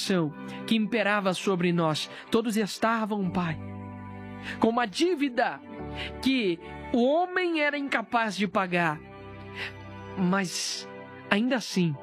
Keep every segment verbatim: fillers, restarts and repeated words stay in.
opressão que imperava sobre nós. Todos estavam, Pai, com uma dívida que o homem era incapaz de pagar. Mas, ainda assim,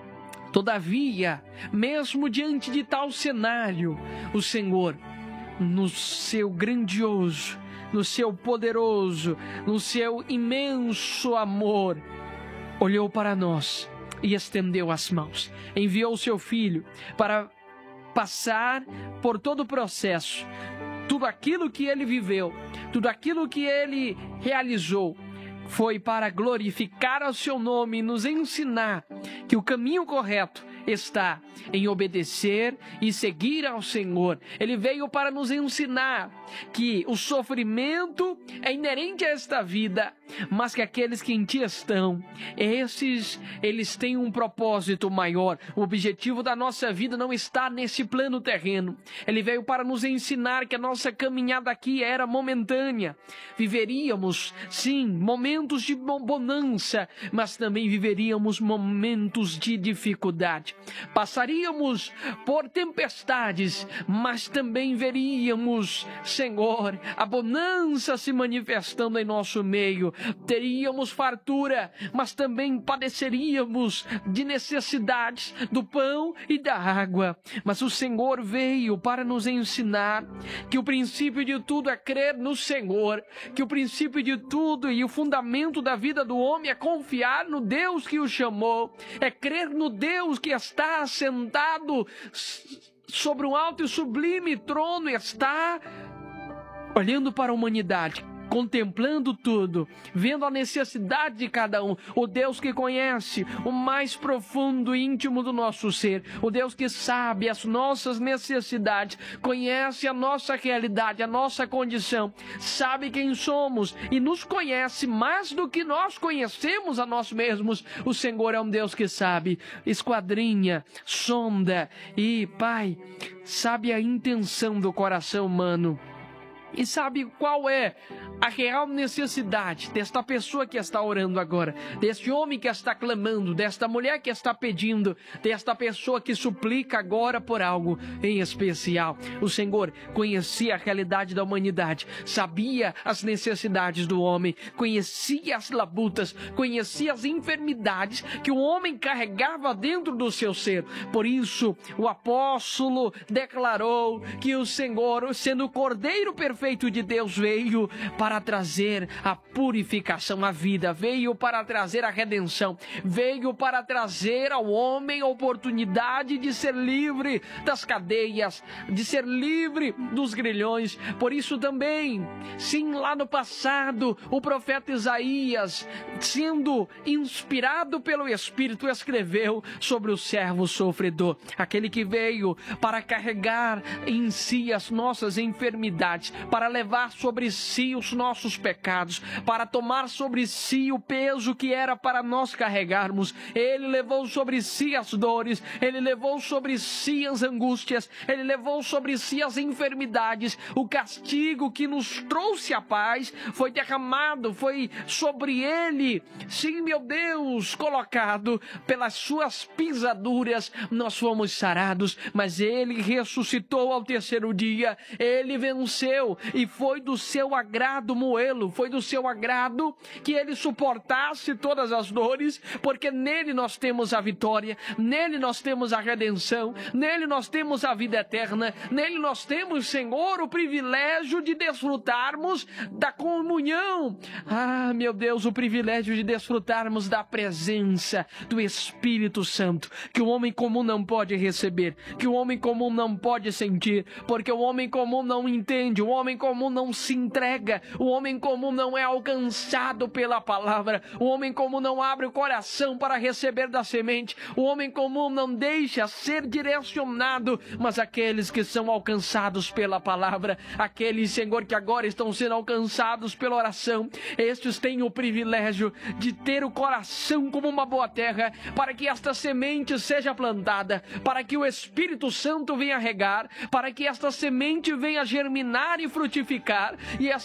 todavia, mesmo diante de tal cenário, o Senhor, no seu grandioso, no seu poderoso, no seu imenso amor, olhou para nós e estendeu as mãos. Enviou o seu Filho para passar por todo o processo, tudo aquilo que ele viveu, tudo aquilo que ele realizou, foi para glorificar o seu nome e nos ensinar que o caminho correto está em obedecer e seguir ao Senhor. Ele veio para nos ensinar que o sofrimento é inerente a esta vida, mas que aqueles que em ti estão, esses, eles têm um propósito maior. O objetivo da nossa vida não está nesse plano terreno. Ele veio para nos ensinar que a nossa caminhada aqui era momentânea. Viveríamos, sim, momentos de bonança, mas também viveríamos momentos de dificuldade. Passaríamos por tempestades, mas também veríamos, Senhor, a bonança se manifestando em nosso meio. Teríamos fartura, mas também padeceríamos de necessidades do pão e da água. Mas o Senhor veio para nos ensinar que o princípio de tudo é crer no Senhor, que o princípio de tudo e o fundamento da vida do homem é confiar no Deus que o chamou, é crer no Deus que está sentado sobre um alto e sublime trono, está olhando para a humanidade, contemplando tudo, vendo a necessidade de cada um, o Deus que conhece o mais profundo e íntimo do nosso ser, o Deus que sabe as nossas necessidades, conhece a nossa realidade, a nossa condição, sabe quem somos e nos conhece mais do que nós conhecemos a nós mesmos. O Senhor é um Deus que sabe, esquadrinha, sonda e, Pai, sabe a intenção do coração humano. E sabe qual é a real necessidade desta pessoa que está orando agora, deste homem que está clamando, desta mulher que está pedindo, desta pessoa que suplica agora por algo em especial. O Senhor conhecia a realidade da humanidade, sabia as necessidades do homem, conhecia as labutas, conhecia as enfermidades que o homem carregava dentro do seu ser. Por isso, o apóstolo declarou que o Senhor, sendo o Cordeiro perfeito de Deus, veio para trazer a purificação à vida, veio para trazer a redenção, veio para trazer ao homem a oportunidade de ser livre das cadeias, de ser livre dos grilhões. Por isso também, sim, lá no passado, o profeta Isaías, sendo inspirado pelo Espírito, escreveu sobre o servo sofredor, aquele que veio para carregar em si as nossas enfermidades, para levar sobre si os nossos pecados, para tomar sobre si o peso que era para nós carregarmos. Ele levou sobre si as dores, ele levou sobre si as angústias, ele levou sobre si as enfermidades. O castigo que nos trouxe a paz foi derramado, foi sobre ele, sim, meu Deus, colocado. Pelas suas pisaduras nós fomos sarados, mas ele ressuscitou ao terceiro dia, ele venceu e foi do seu agrado moê-lo, foi do seu agrado que ele suportasse todas as dores, porque nele nós temos a vitória, nele nós temos a redenção, nele nós temos a vida eterna, nele nós temos, Senhor, o privilégio de desfrutarmos da comunhão. Ah, meu Deus, o privilégio de desfrutarmos da presença do Espírito Santo, que o homem comum não pode receber, que o homem comum não pode sentir, porque o homem comum não entende, o homem comum não se entrega, o homem comum não é alcançado pela palavra, o homem comum não abre o coração para receber da semente, o homem comum não deixa ser direcionado, mas aqueles que são alcançados pela palavra, aqueles, Senhor, que agora estão sendo alcançados pela oração, estes têm o privilégio de ter o coração como uma boa terra, para que esta semente seja plantada, para que o Espírito Santo venha regar, para que esta semente venha germinar e frutificar, e esta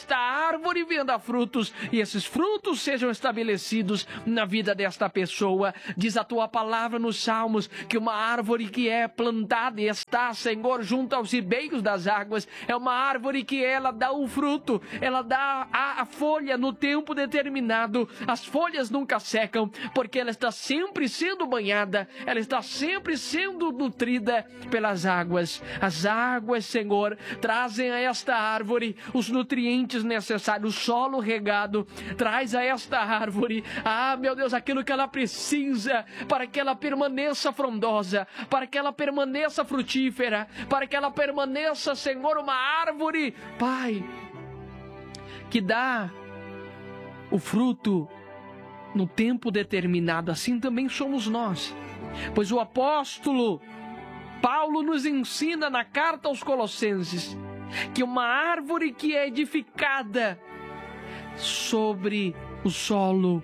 árvore venha dar frutos e esses frutos sejam estabelecidos na vida desta pessoa. Diz a tua palavra nos Salmos que uma árvore que é plantada e está, Senhor, junto aos ribeiros das águas, é uma árvore que ela dá o fruto, ela dá a, a folha no tempo determinado. As folhas nunca secam, porque ela está sempre sendo banhada, ela está sempre sendo nutrida pelas águas. As águas, Senhor, trazem a esta árvore os nutrientes necessários, o solo regado traz a esta árvore, ah, meu Deus, aquilo que ela precisa para que ela permaneça frondosa, para que ela permaneça frutífera, para que ela permaneça, Senhor, uma árvore, Pai, que dá o fruto no tempo determinado. Assim também somos nós, pois o apóstolo Paulo nos ensina na carta aos Colossenses que uma árvore que é edificada sobre o solo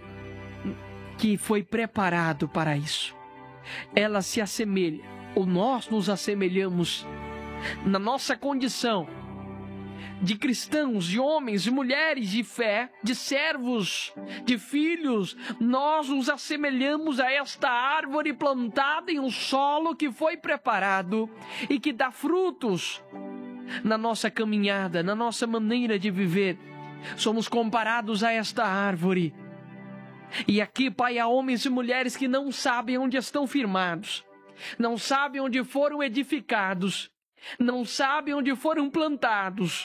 que foi preparado para isso, ela se assemelha, ou nós nos assemelhamos na nossa condição de cristãos, de homens, de mulheres de fé, de servos, de filhos. Nós nos assemelhamos a esta árvore plantada em um solo que foi preparado e que dá frutos na nossa caminhada, na nossa maneira de viver. Somos comparados a esta árvore. E aqui, Pai, há homens e mulheres que não sabem onde estão firmados, não sabem onde foram edificados, não sabem onde foram plantados.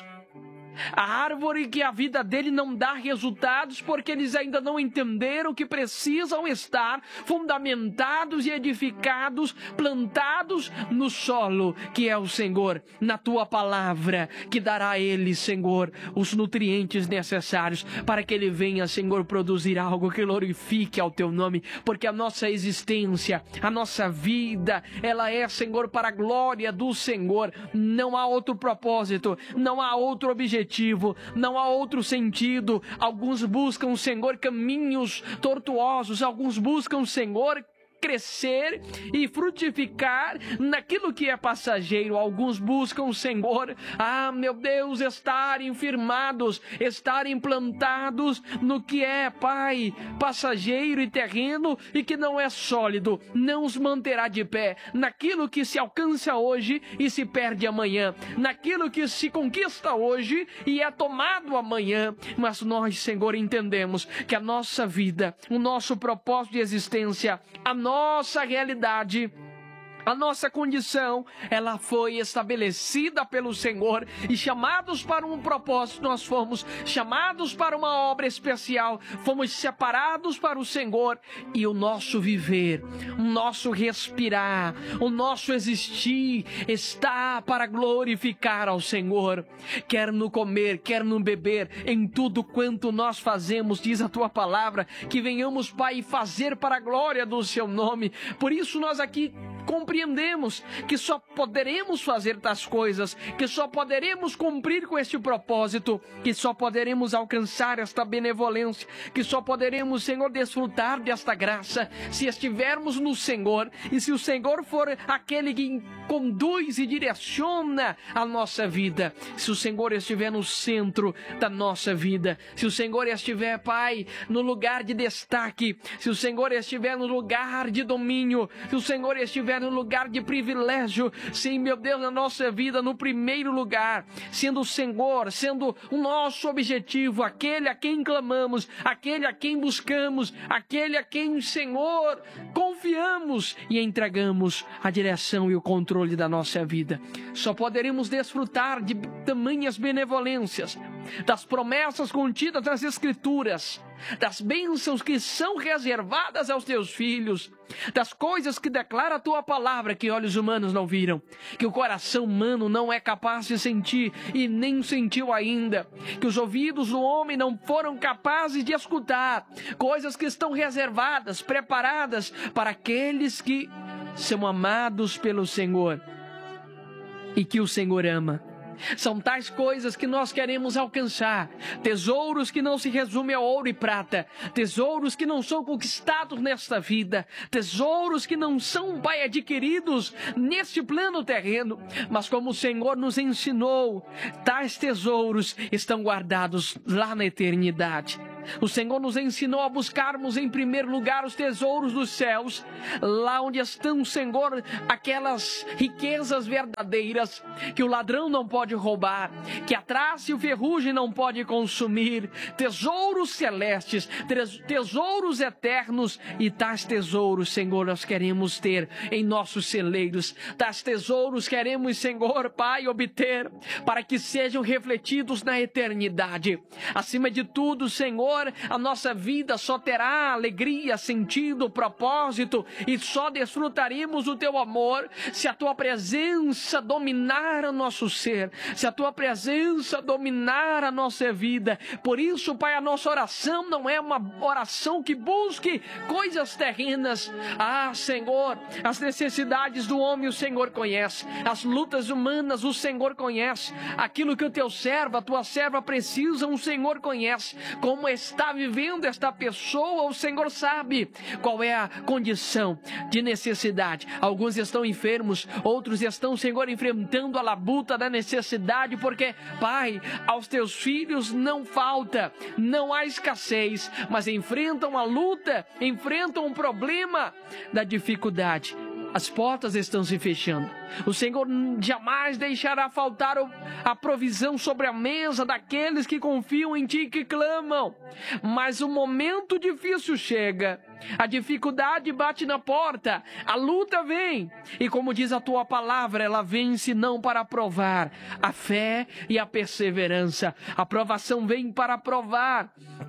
A árvore que a vida dele não dá resultados porque eles ainda não entenderam que precisam estar fundamentados e edificados, plantados no solo que é o Senhor, na tua palavra, que dará a ele, Senhor, os nutrientes necessários para que ele venha, Senhor, produzir algo que glorifique ao teu nome, porque a nossa existência, a nossa vida, ela é, Senhor, para a glória do Senhor. Não há outro propósito, não há outro objetivo, não há outro sentido. Alguns buscam, Senhor, caminhos tortuosos, alguns buscam, Senhor, crescer e frutificar naquilo que é passageiro. Alguns buscam, Senhor, ah, meu Deus, estarem firmados, estarem plantados no que é, Pai, passageiro e terreno e que não é sólido, não os manterá de pé, naquilo que se alcança hoje e se perde amanhã, naquilo que se conquista hoje e é tomado amanhã. Mas nós, Senhor, entendemos que a nossa vida, o nosso propósito de existência, a nossa realidade, a nossa condição, ela foi estabelecida pelo Senhor e chamados para um propósito, nós fomos chamados para uma obra especial, fomos separados para o Senhor e o nosso viver, o nosso respirar, o nosso existir está para glorificar ao Senhor, quer no comer, quer no beber, em tudo quanto nós fazemos, diz a tua palavra, que venhamos, Pai, fazer para a glória do seu nome. Por isso nós aqui compreendemos que só poderemos fazer tais coisas, que só poderemos cumprir com este propósito, que só poderemos alcançar esta benevolência, que só poderemos, Senhor, desfrutar desta graça se estivermos no Senhor e se o Senhor for aquele que conduz e direciona a nossa vida, se o Senhor estiver no centro da nossa vida, se o Senhor estiver, Pai, no lugar de destaque, se o Senhor estiver no lugar de domínio, se o Senhor estiver no lugar de privilégio, sim, meu Deus, na nossa vida, no primeiro lugar, sendo o Senhor, sendo o nosso objetivo, aquele a quem clamamos, aquele a quem buscamos, aquele a quem, Senhor, confiamos e entregamos a direção e o controle da nossa vida. Só poderemos desfrutar de tamanhas benevolências, das promessas contidas nas Escrituras, das bênçãos que são reservadas aos teus filhos, das coisas que declara a tua palavra que olhos humanos não viram, que o coração humano não é capaz de sentir e nem sentiu ainda, que os ouvidos do homem não foram capazes de escutar, coisas que estão reservadas, preparadas para aqueles que são amados pelo Senhor e que o Senhor ama. São tais coisas que nós queremos alcançar. Tesouros que não se resumem a ouro e prata. Tesouros que não são conquistados nesta vida. Tesouros que não são, Pai, adquiridos neste plano terreno. Mas como o Senhor nos ensinou, tais tesouros estão guardados lá na eternidade. O Senhor nos ensinou a buscarmos em primeiro lugar os tesouros dos céus, lá onde estão, Senhor, aquelas riquezas verdadeiras que o ladrão não pode roubar, que a traça e o ferrugem não pode consumir, tesouros celestes, tesouros eternos, e tais tesouros, Senhor, nós queremos ter em nossos celeiros. Tais tesouros queremos, Senhor, Pai, obter para que sejam refletidos na eternidade. Acima de tudo, Senhor, a nossa vida só terá alegria, sentido, propósito, e só desfrutaremos o teu amor se a tua presença dominar o nosso ser, se a tua presença dominar a nossa vida. Por isso, Pai, a nossa oração não é uma oração que busque coisas terrenas. Ah, Senhor, as necessidades do homem o Senhor conhece, as lutas humanas o Senhor conhece, aquilo que o teu servo, a tua serva precisam, o Senhor conhece. Como está vivendo esta pessoa, o Senhor sabe qual é a condição de necessidade. Alguns estão enfermos, outros estão, Senhor, enfrentando a labuta da necessidade, porque, Pai, aos teus filhos não falta, não há escassez, mas enfrentam a luta, enfrentam o problema da dificuldade. As portas estão se fechando. O Senhor jamais deixará faltar a provisão sobre a mesa daqueles que confiam em Ti e que clamam. Mas o momento difícil chega. A dificuldade bate na porta. A luta vem. E como diz a Tua palavra, ela vem senão para provar a fé e a perseverança. A provação vem para provar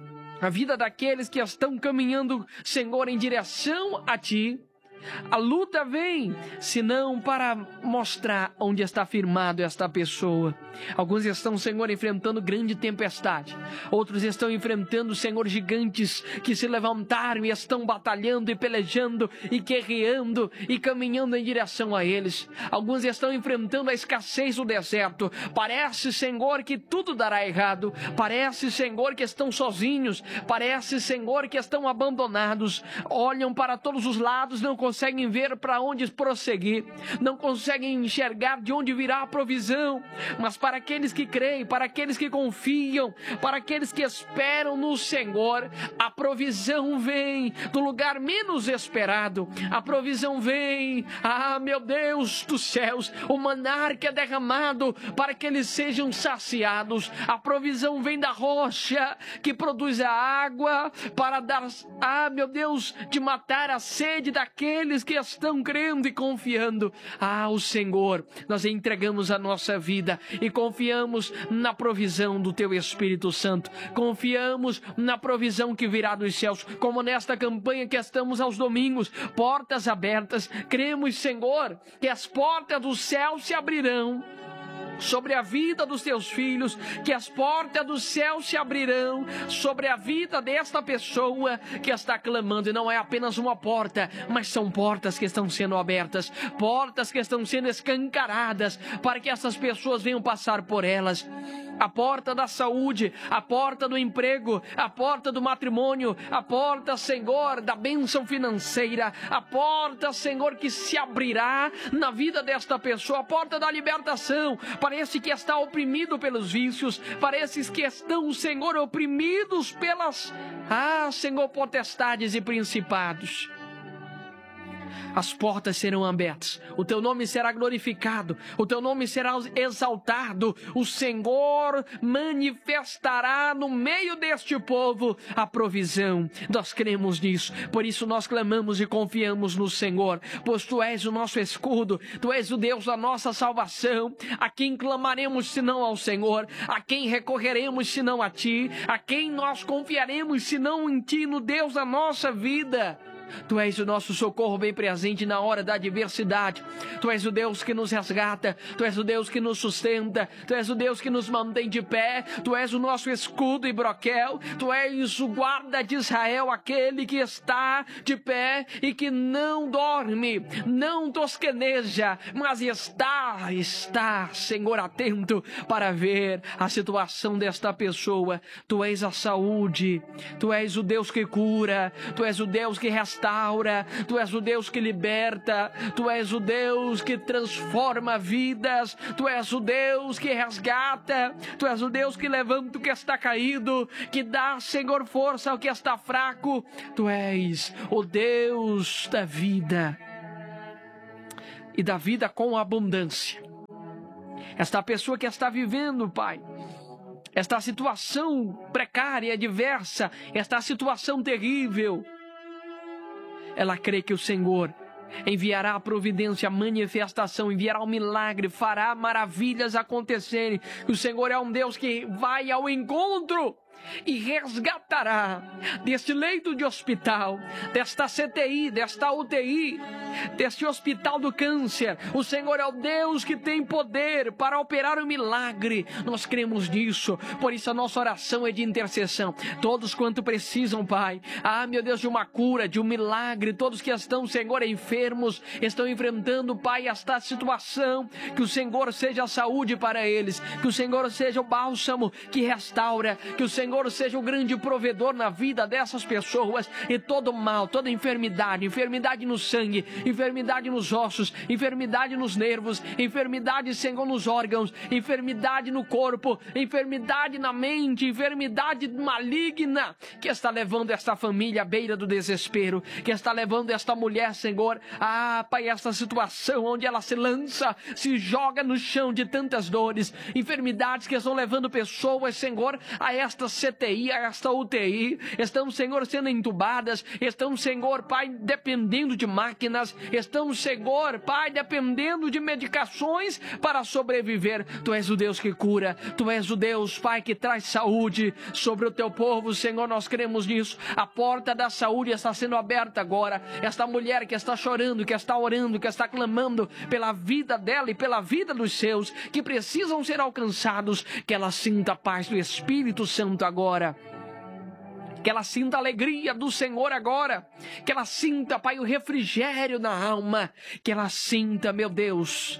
a vida daqueles que estão caminhando, Senhor, em direção a Ti. A luta vem, senão para mostrar onde está firmado esta pessoa. Alguns estão, Senhor, enfrentando grande tempestade. Outros estão enfrentando, Senhor, gigantes que se levantaram e estão batalhando e pelejando e guerreando e caminhando em direção a eles. Alguns estão enfrentando a escassez do deserto. Parece, Senhor, que tudo dará errado. Parece, Senhor, que estão sozinhos. Parece, Senhor, que estão abandonados. Olham para todos os lados, não conseguem conseguem ver para onde prosseguir, não conseguem enxergar de onde virá a provisão. Mas para aqueles que creem, para aqueles que confiam, para aqueles que esperam no Senhor, a provisão vem do lugar menos esperado. A provisão vem, ah, meu Deus dos céus, o maná que é derramado para que eles sejam saciados. A provisão vem da rocha que produz a água para dar, ah, meu Deus, de matar a sede daqueles que estão crendo e confiando. Ah, o Senhor, nós entregamos a nossa vida e confiamos na provisão do Teu Espírito Santo. Confiamos na provisão que virá dos céus, como nesta campanha que estamos aos domingos, portas abertas. Cremos, Senhor, que as portas do céu se abrirão sobre a vida dos teus filhos, que as portas do céu se abrirão sobre a vida desta pessoa que está clamando. E não é apenas uma porta, mas são portas que estão sendo abertas, portas que estão sendo escancaradas para que essas pessoas venham passar por elas. A porta da saúde, a porta do emprego, a porta do matrimônio, a porta, Senhor, da bênção financeira, a porta, Senhor, que se abrirá na vida desta pessoa, a porta da libertação. Parece que está oprimido pelos vícios, parece que estão, Senhor, oprimidos pelas, ah, Senhor, potestades e principados. As portas serão abertas, o Teu nome será glorificado, o Teu nome será exaltado, o Senhor manifestará no meio deste povo a provisão. Nós cremos nisso, por isso nós clamamos e confiamos no Senhor, pois Tu és o nosso escudo, Tu és o Deus da nossa salvação. A quem clamaremos senão ao Senhor? A quem recorreremos senão a Ti? A quem nós confiaremos senão em Ti, no Deus da nossa vida? Tu és o nosso socorro bem presente na hora da adversidade. Tu és o Deus que nos resgata. Tu és o Deus que nos sustenta. Tu és o Deus que nos mantém de pé. Tu és o nosso escudo e broquel. Tu és o guarda de Israel, aquele que está de pé e que não dorme, não tosqueneja, mas está, está, Senhor, atento para ver a situação desta pessoa. Tu és a saúde. Tu és o Deus que cura. Tu és o Deus que restaura, Tu és o Deus que liberta, Tu és o Deus que transforma vidas, Tu és o Deus que resgata, Tu és o Deus que levanta o que está caído, que dá, Senhor, força ao que está fraco. Tu és o Deus da vida e da vida com abundância. Esta pessoa que está vivendo, Pai, esta situação precária, adversa, esta situação terrível, ela crê que o Senhor enviará a providência, a manifestação, enviará um milagre, fará maravilhas acontecerem. O Senhor é um Deus que vai ao encontro e resgatará deste leito de hospital, desta C T I, desta U T I, deste hospital do câncer. O Senhor é o Deus que tem poder para operar um milagre. Nós cremos nisso, por isso a nossa oração é de intercessão. Todos quanto precisam, Pai, ah, meu Deus, de uma cura, de um milagre, todos que estão, Senhor, enfermos, estão enfrentando, Pai, esta situação, que o Senhor seja a saúde para eles, que o Senhor seja o bálsamo que restaura, que o Senhor seja o grande provedor na vida dessas pessoas, e todo mal, toda enfermidade, enfermidade no sangue, enfermidade nos ossos, enfermidade nos nervos, enfermidade, Senhor, nos órgãos, enfermidade no corpo, enfermidade na mente, enfermidade maligna, que está levando esta família à beira do desespero, que está levando esta mulher, Senhor, a, Pai, esta situação onde ela se lança, se joga no chão de tantas dores, enfermidades que estão levando pessoas, Senhor, a esta C T I, a esta U T I, estão, Senhor, sendo entubadas, estão, Senhor, Pai, dependendo de máquinas, estão, Senhor, Pai, dependendo de medicações para sobreviver. Tu és o Deus que cura, Tu és o Deus, Pai, que traz saúde sobre o Teu povo, Senhor, nós cremos nisso. A porta da saúde está sendo aberta agora. Esta mulher que está chorando, que está orando, que está clamando pela vida dela e pela vida dos seus, que precisam ser alcançados, que ela sinta a paz do Espírito Santo agora, que ela sinta a alegria do Senhor agora, que ela sinta, Pai, o refrigério na alma, que ela sinta, meu Deus,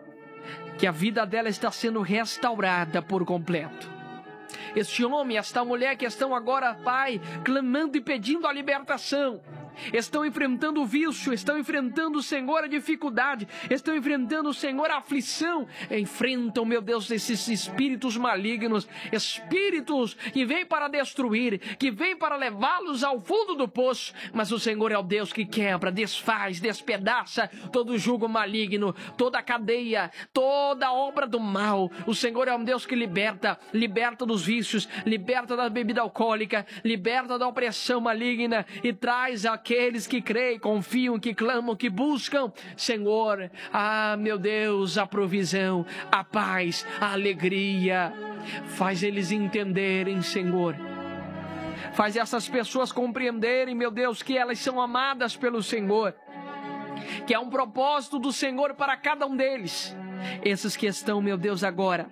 que a vida dela está sendo restaurada por completo. Este homem, esta mulher que estão agora, Pai, clamando e pedindo a libertação, estão enfrentando o vício, estão enfrentando, Senhor, a dificuldade, estão enfrentando, Senhor, a aflição, enfrentam, meu Deus, esses espíritos malignos, espíritos que vêm para destruir, que vêm para levá-los ao fundo do poço, mas o Senhor é o Deus que quebra, desfaz, despedaça todo o jugo maligno, toda a cadeia, toda a obra do mal. O Senhor é um Deus que liberta, liberta dos vícios, liberta da bebida alcoólica, liberta da opressão maligna e traz a aqueles que creem, confiam, que clamam, que buscam, Senhor, ah, meu Deus, a provisão, a paz, a alegria. Faz eles entenderem, Senhor. Faz essas pessoas compreenderem, meu Deus, que elas são amadas pelo Senhor, que há um propósito do Senhor para cada um deles. Esses que estão, meu Deus, agora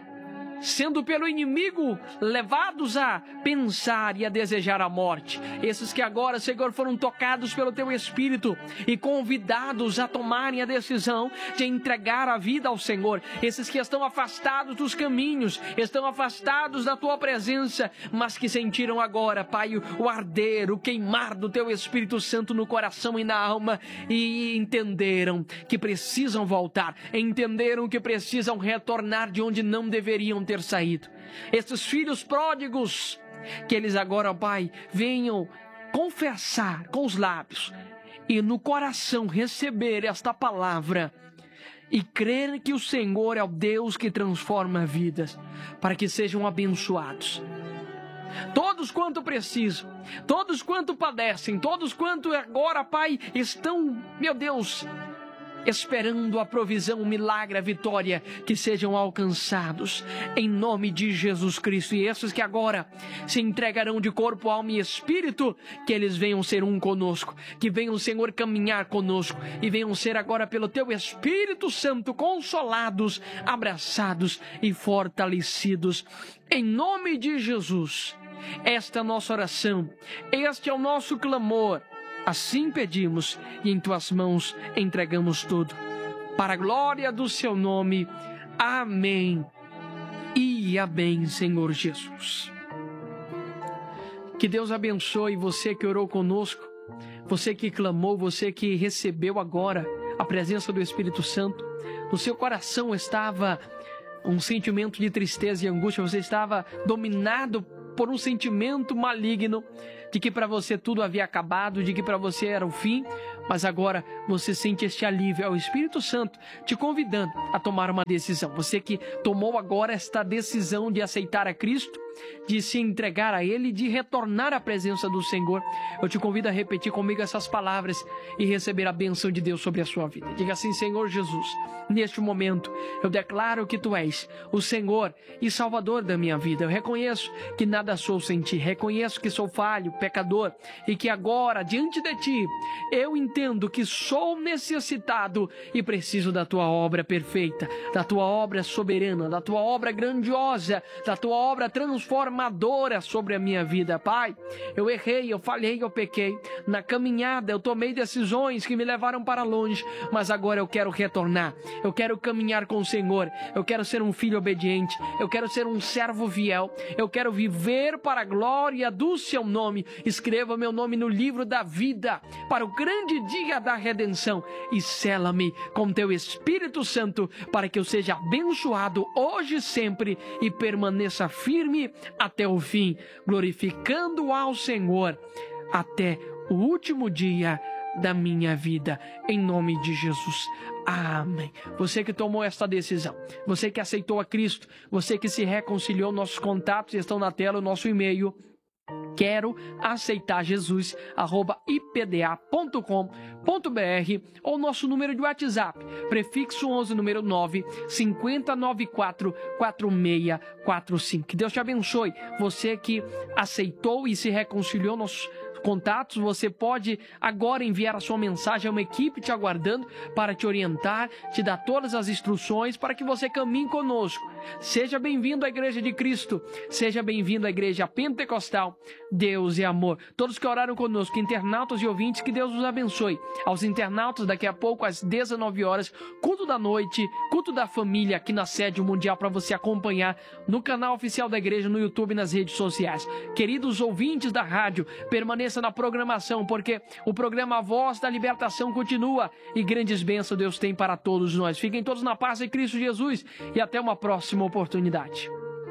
sendo pelo inimigo levados a pensar e a desejar a morte. Esses que agora, Senhor, foram tocados pelo Teu Espírito e convidados a tomarem a decisão de entregar a vida ao Senhor. Esses que estão afastados dos caminhos, estão afastados da Tua presença, mas que sentiram agora, Pai, o arder, o queimar do Teu Espírito Santo no coração e na alma, e entenderam que precisam voltar, entenderam que precisam retornar de onde não deveriam ter saído. Esses filhos pródigos, que eles agora, Pai, venham confessar com os lábios e no coração receber esta palavra e crer que o Senhor é o Deus que transforma vidas, para que sejam abençoados. Todos quanto precisam, todos quanto padecem, todos quanto agora, Pai, estão, meu Deus, esperando a provisão, o milagre, a vitória, que sejam alcançados em nome de Jesus Cristo. E esses que agora se entregarão de corpo, alma e espírito, que eles venham ser um conosco, que venham, Senhor, caminhar conosco e venham ser agora pelo Teu Espírito Santo consolados, abraçados e fortalecidos em nome de Jesus. Esta é a nossa oração, este é o nosso clamor. Assim pedimos e em Tuas mãos entregamos tudo. Para a glória do Seu nome. Amém e amém, Senhor Jesus. Que Deus abençoe você que orou conosco, você que clamou, você que recebeu agora a presença do Espírito Santo. No seu coração estava um sentimento de tristeza e angústia, você estava dominado por um sentimento maligno de que para você tudo havia acabado, de que para você era o fim, mas agora você sente este alívio. É o Espírito Santo te convidando a tomar uma decisão. Você que tomou agora esta decisão de aceitar a Cristo, de se entregar a Ele, de retornar à presença do Senhor, eu te convido a repetir comigo essas palavras e receber a bênção de Deus sobre a sua vida. Diga assim: Senhor Jesus, neste momento eu declaro que Tu és o Senhor e Salvador da minha vida. Eu reconheço que nada sou sem Ti, reconheço que sou falho, pecador, e que agora, diante de Ti, eu entendo que sou necessitado e preciso da Tua obra perfeita, da Tua obra soberana, da Tua obra grandiosa, da Tua obra transformadora sobre a minha vida. Pai, eu errei, eu falhei, eu pequei. Na caminhada eu tomei decisões que me levaram para longe, mas agora eu quero retornar. Eu quero caminhar com o Senhor. Eu quero ser um filho obediente. Eu quero ser um servo fiel. Eu quero viver para a glória do Seu nome. Escreva meu nome no livro da vida para o grande dia da redenção e sela-me com Teu Espírito Santo para que eu seja abençoado hoje e sempre e permaneça firme até o fim, glorificando ao Senhor até o último dia da minha vida, em nome de Jesus. Amém. Você que tomou esta decisão, você que aceitou a Cristo, você que se reconciliou, nossos contatos estão na tela, o nosso e-mail: quero aceitar Jesus arroba i p d a ponto com ponto b r, ou nosso número de WhatsApp, prefixo onze, número nove, cinco zero nove quatro, quatro seis quatro cinco. Que Deus te abençoe. Você que aceitou e se reconciliou, nossos contatos, você pode agora enviar a sua mensagem a uma equipe te aguardando para te orientar, te dar todas as instruções para que você caminhe conosco. Seja bem-vindo à Igreja de Cristo, seja bem-vindo à Igreja Pentecostal. Deus é amor. Todos que oraram conosco, internautas e ouvintes, que Deus os abençoe. Aos internautas, daqui a pouco às dezenove horas, culto da noite, culto da família aqui na sede mundial para você acompanhar no canal oficial da igreja, no YouTube e nas redes sociais. Queridos ouvintes da rádio, permaneça na programação, porque o programa A Voz da Libertação continua e grandes bênçãos Deus tem para todos nós. Fiquem todos na paz de Cristo Jesus e até uma próxima oportunidade.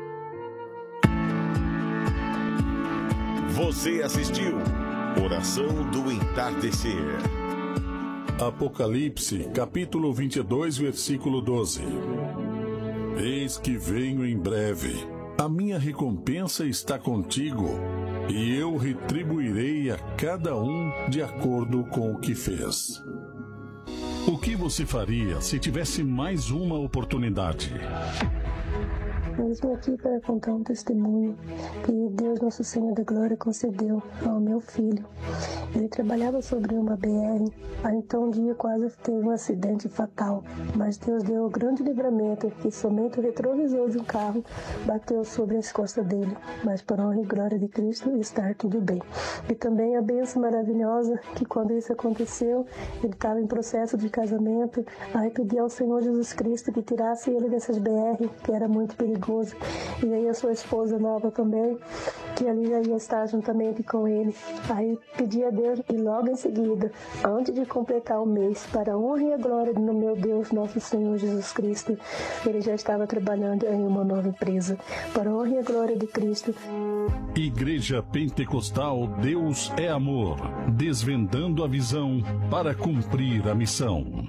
Você assistiu Oração do Entardecer. Apocalipse, capítulo vinte e dois, versículo doze. Eis que venho em breve. A minha recompensa está contigo, e eu retribuirei a cada um de acordo com o que fez. O que você faria se tivesse mais uma oportunidade? Eu estou aqui para contar um testemunho que Deus, Nosso Senhor da Glória, concedeu ao meu filho. Ele trabalhava sobre uma B R, aí então um dia quase teve um acidente fatal, mas Deus deu um grande livramento, que somente o retrovisor de um carro bateu sobre as costas dele, mas por honra e glória de Cristo está tudo bem. E também a bênção maravilhosa, que quando isso aconteceu, ele estava em processo de casamento, aí pedi ao Senhor Jesus Cristo que tirasse ele dessas B R, que era muito perigoso. E aí a sua esposa nova também, que ali já ia estar juntamente com ele. Aí pedi a Deus e logo em seguida, antes de completar o mês, para a honra e a glória do meu Deus, nosso Senhor Jesus Cristo, ele já estava trabalhando em uma nova empresa. Para a honra e a glória de Cristo. Igreja Pentecostal Deus é Amor, desvendando a visão para cumprir a missão.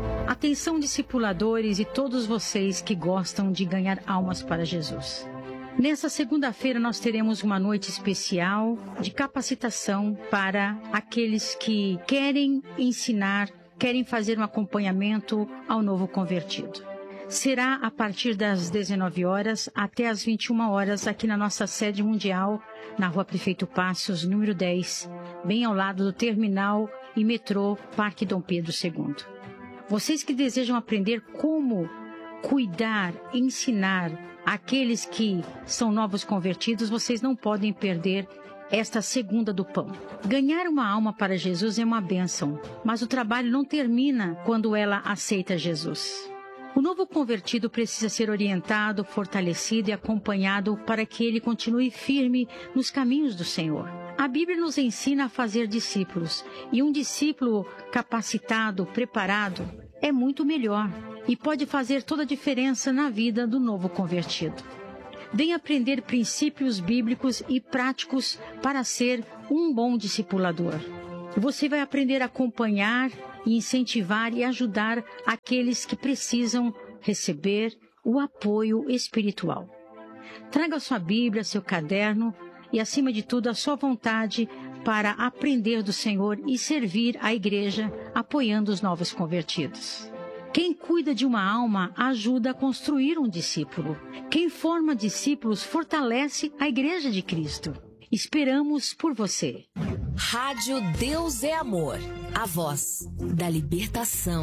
Atenção, discipuladores e todos vocês que gostam de ganhar almas para Jesus. Nessa segunda-feira nós teremos uma noite especial de capacitação para aqueles que querem ensinar, querem fazer um acompanhamento ao novo convertido. Será a partir das dezenove horas até as vinte e uma horas aqui na nossa sede mundial, na Rua Prefeito Passos, número dez, bem ao lado do terminal e metrô Parque Dom Pedro segundo. Vocês que desejam aprender como cuidar, ensinar aqueles que são novos convertidos, vocês não podem perder esta segunda do pão. Ganhar uma alma para Jesus é uma bênção, mas o trabalho não termina quando ela aceita Jesus. O novo convertido precisa ser orientado, fortalecido e acompanhado para que ele continue firme nos caminhos do Senhor. A Bíblia nos ensina a fazer discípulos, e um discípulo capacitado, preparado, é muito melhor e pode fazer toda a diferença na vida do novo convertido. Venha aprender princípios bíblicos e práticos para ser um bom discipulador. Você vai aprender a acompanhar e incentivar e ajudar aqueles que precisam receber o apoio espiritual. Traga sua Bíblia, seu caderno e, acima de tudo, a sua vontade para aprender do Senhor e servir a igreja apoiando os novos convertidos. Quem cuida de uma alma ajuda a construir um discípulo. Quem forma discípulos fortalece a igreja de Cristo. Esperamos por você. Rádio Deus é Amor, a voz da libertação.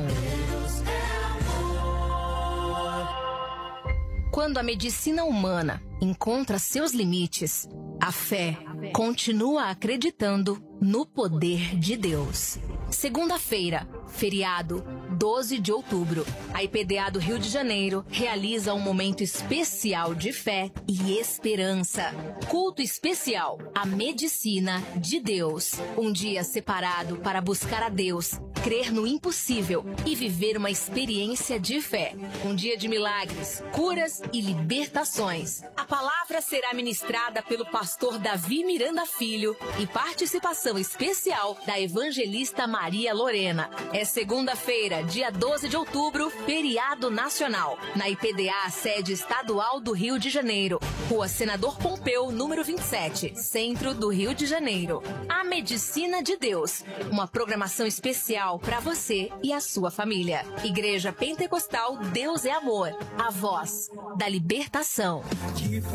Quando a medicina humana encontra seus limites, a fé continua acreditando no poder de Deus. Segunda-feira, feriado, doze de outubro, a I P D A do Rio de Janeiro realiza um momento especial de fé e esperança. Culto especial, a medicina de Deus. Um dia separado para buscar a Deus, crer no impossível e viver uma experiência de fé. Um dia de milagres, curas e libertações. A palavra será ministrada pelo pastor Davi Miranda Filho e participação especial da evangelista Maria Lorena. É segunda-feira, dia doze de outubro, feriado nacional, na I P D A, sede estadual do Rio de Janeiro, Rua Senador Pompeu, número vinte e sete, centro do Rio de Janeiro. A Medicina de Deus, uma programação especial para você e a sua família. Igreja Pentecostal Deus é Amor, a voz da libertação.